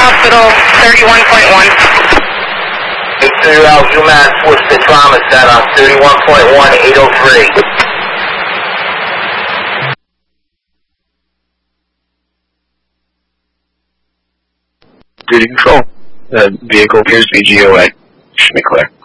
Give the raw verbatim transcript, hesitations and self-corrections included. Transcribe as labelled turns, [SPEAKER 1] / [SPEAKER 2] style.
[SPEAKER 1] Hospital, thirty-one point one.
[SPEAKER 2] eight three L, UMass Worcester Trauma Center, thirty-one point one, eight oh three.
[SPEAKER 3] Duty control. The vehicle appears to be G O A. Should be clear.